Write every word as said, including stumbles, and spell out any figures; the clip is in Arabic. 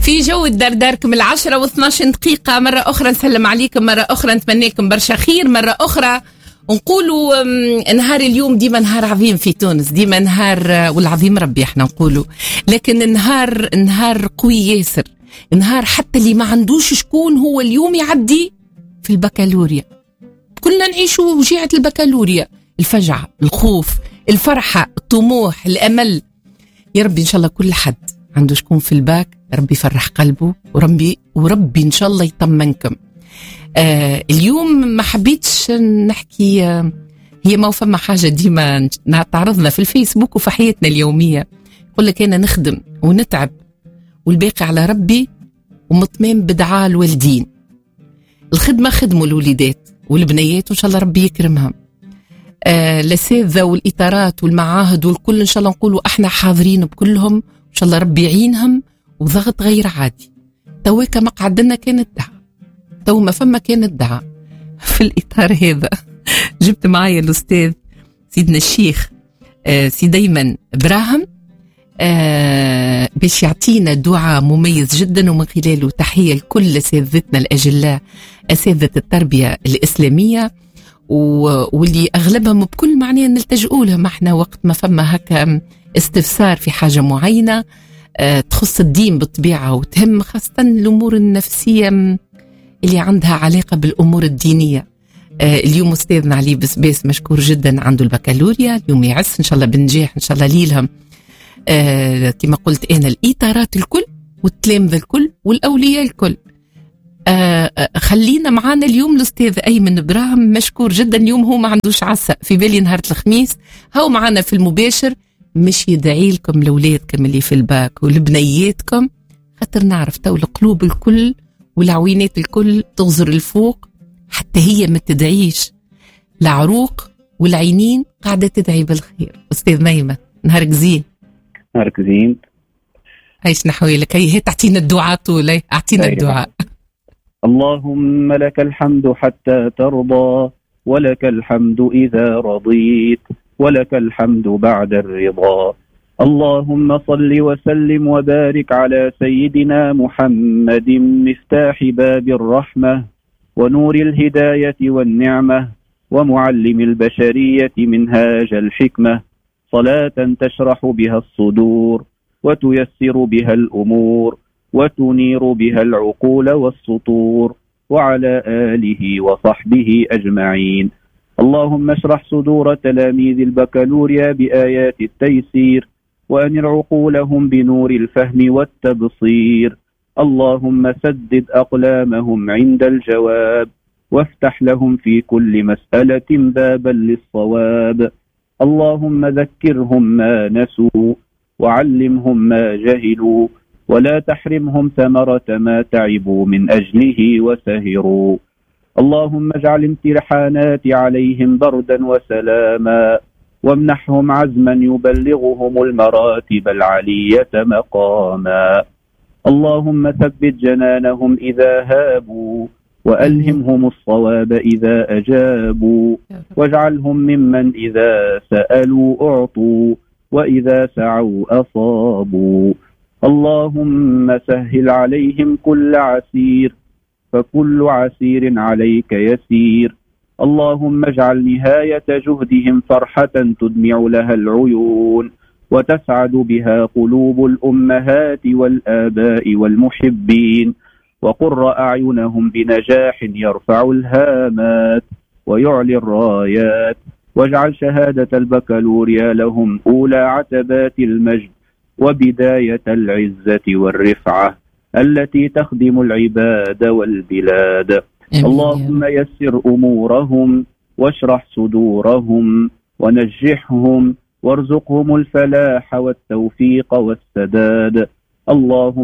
في جو الدرداركم العشرة واثناش دقيقة. مرة أخرى نسلم عليكم، مرة أخرى نتمنىكم برشا خير، مرة أخرى نقولوا نهار اليوم ديما نهار عظيم في تونس، ديما نهار والعظيم ربي احنا نقولوا، لكن نهار نهار قوي ياسر، نهار حتى اللي ما عندوش شكون هو اليوم يعدي في البكالوريا. كلنا نعيشوا وجيعة البكالوريا، الفجعة، الخوف، الفرحة، الطموح، الأمل. يا ربي إن شاء الله كل حد عنده شكون في الباك ربي يفرح قلبه، وربي وربي إن شاء الله يطمنكم. آه اليوم ما حبيتش نحكي، آه هي ما فما حاجة ديما تعرضنا في الفيسبوك وفي حياتنا اليومية، يقول لك أنا نخدم ونتعب والباقي على ربي ومطمئن بدعاء الوالدين. الخدمة خدموا الوليدات والبنيات وإن شاء الله ربي يكرمهم. آه الأساتذة والإطارات والمعاهد والكل إن شاء الله نقولوا احنا حاضرين بكلهم، إن شاء الله ربي يعينهم. وضغط غير عادي، تويك مقعدنا كانت دعاء، تو ما فما كانت دعاء. في الإطار هذا جبت معايا الأستاذ سيدنا الشيخ آه سي دايما براهم آه باش يعطينا دعاء مميز جدا، ومن خلاله تحية لكل أساتذتنا الأجلاء، أساتذة التربية الإسلامية، واللي أغلبهم بكل معنى نلتجئوا لهم احنا وقت ما فما هكا استفسار في حاجة معينة أه تخص الدين بالطبيعة، وتهم خاصة الأمور النفسية اللي عندها علاقة بالأمور الدينية. أه اليوم أستاذنا علي بسباس مشكور جدا، عنده البكالوريا اليوم، يعس إن شاء الله بنجاح إن شاء الله ليلهم. أه كما قلت أنا الإطارات الكل والتلامذة الكل والأولياء الكل. آه خلينا معانا اليوم الأستاذ أيمن براهم، مشكور جدا. اليوم هو ما عندوش عسى، في بالي نهار الخميس هو معانا في المباشر، مش يدعي لكم لأولادكم اللي في الباك ولبنياتكم، خاطر نعرف تو القلوب الكل والعوينات الكل تغزر الفوق، حتى هي ما تدعيش العروق والعينين قاعدة تدعي بالخير. أستاذ أيمن نهارك زين. نهارك زين. عايش نحويلك، هي تعطينا الدعاء طول، أعطينا الدعاء. اللهم لك الحمد حتى ترضى، ولك الحمد إذا رضيت، ولك الحمد بعد الرضا. اللهم صل وسلم وبارك على سيدنا محمد مفتاح باب الرحمة ونور الهداية والنعمة ومعلم البشرية منهاج الحكمة، صلاة تشرح بها الصدور وتيسر بها الأمور وتنير بها العقول والسطور، وعلى آله وصحبه أجمعين. اللهم اشرح صدور تلاميذ البكالوريا بآيات التيسير، وأنر عقولهم بنور الفهم والتبصير. اللهم سدد أقلامهم عند الجواب، وافتح لهم في كل مسألة بابا للصواب. اللهم ذكرهم ما نسوا وعلمهم ما جهلوا، ولا تحرمهم ثمرة ما تعبوا من أجله وسهروا. اللهم اجعل امتحانات عليهم بردا وسلاما، وامنحهم عزما يبلغهم المراتب العلية مقاما. اللهم ثبت جنانهم إذا هابوا، وألهمهم الصواب إذا أجابوا، واجعلهم ممن إذا سألوا أعطوا، وإذا سعوا أصابوا. اللهم سهل عليهم كل عسير، فكل عسير عليك يسير. اللهم اجعل نهاية جهدهم فرحة تدمع لها العيون، وتسعد بها قلوب الأمهات والآباء والمحبين، وقر أعينهم بنجاح يرفع الهامات ويعلي الرايات. واجعل شهادة البكالوريا لهم أولى عتبات المجد وبداية العزة والرفعة التي تخدم العباد والبلاد. أمين. اللهم يسر أمورهم واشرح صدورهم ونجحهم وارزقهم الفلاح والتوفيق والسداد. اللهم